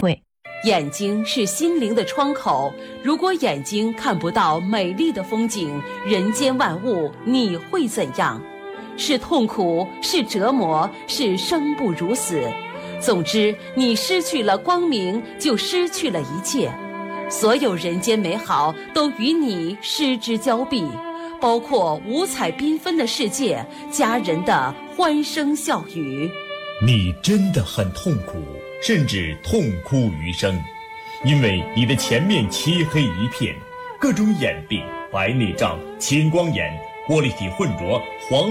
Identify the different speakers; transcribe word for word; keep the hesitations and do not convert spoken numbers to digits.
Speaker 1: 会。
Speaker 2: 眼睛是心灵的窗口，如果眼睛看不到美丽的风景，人间万物，你会怎样？是痛苦，是折磨，是生不如死。总之，你失去了光明，就失去了一切。所有人间美好都与你失之交臂，包括五彩缤纷的世界，家人的欢声笑语。
Speaker 3: 你真的很痛苦，甚至痛哭余生，因为你的前面漆黑一片，各种眼病、白内障、青光眼、玻璃体混浊、黄